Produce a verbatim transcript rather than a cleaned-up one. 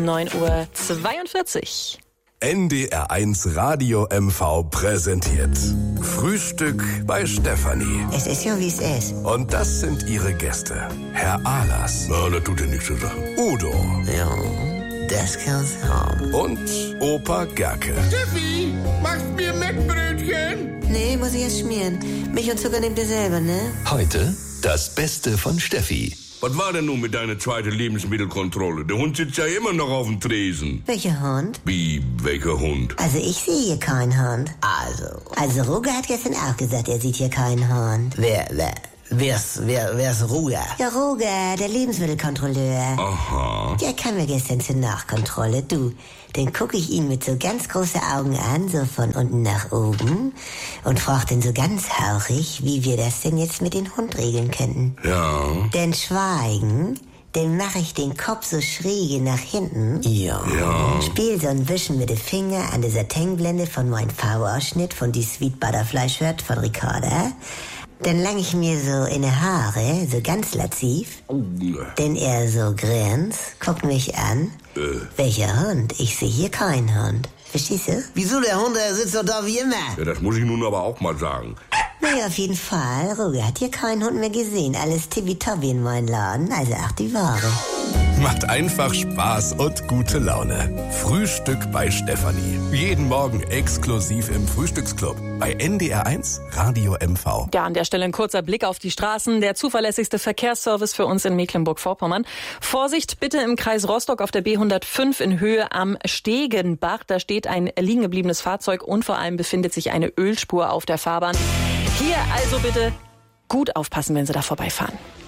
neun Uhr zweiundvierzig. N D R eins Radio M V präsentiert Frühstück bei Stefanie. Es ist ja, wie es ist. Und das sind ihre Gäste. Herr Ahlers. Na, das tut dir nichts zur Sache. Udo. Ja, das kann's haben. Und Opa Gerke. Steffi, machst mir Mettbrötchen? Nee, muss ich erst schmieren. Milch und Zucker nehmt ihr selber, ne? Heute das Beste von Steffi. Was war denn nun mit deiner zweiten Lebensmittelkontrolle? Der Hund sitzt ja immer noch auf dem Tresen. Welcher Hund? Wie, welcher Hund? Also ich sehe hier keinen Hund. Also. Also Roger hat gestern auch gesagt, er sieht hier keinen Hund. Wer, wer, wer's, wer, wer's Roger? Ja, Roger, der Lebensmittelkontrolleur. Aha. Der kam mir gestern zur Nachkontrolle. Du, dann gucke ich ihn mit so ganz großen Augen an, so von unten nach oben, und frag ihn so ganz hauchig, wie wir das denn jetzt mit dem Hund regeln könnten. Ja. Denn schweigen, dann mache ich den Kopf so schräge nach hinten. Ja. Ja. Spiel so ein Wischen mit dem Finger an der Satinblende von meinem V-Ausschnitt von die Sweet Butterfly Shirt von Ricarda. Dann lang ich mir so in die Haare, so ganz laziv. Denn er so grinst, guckt mich an. Äh. Welcher Hund? Ich sehe hier keinen Hund. Verstehst du? Wieso, der Hund, der sitzt doch da wie immer? Ja, das muss ich nun aber auch mal sagen. Naja, auf jeden Fall. Roger hat hier keinen Hund mehr gesehen. Alles tippitoppi in meinem Laden. Also ach, die Ware. Macht einfach Spaß und gute Laune. Frühstück bei Stefanie. Jeden Morgen exklusiv im Frühstücksclub. Bei N D R eins Radio M V. Ja, an der Stelle ein kurzer Blick auf die Straßen. Der zuverlässigste Verkehrsservice für uns in Mecklenburg-Vorpommern. Vorsicht bitte im Kreis Rostock auf der B hundertfünf in Höhe am Stegenbach. Da steht ein liegen gebliebenes Fahrzeug und vor allem befindet sich eine Ölspur auf der Fahrbahn. Hier also bitte gut aufpassen, wenn Sie da vorbeifahren.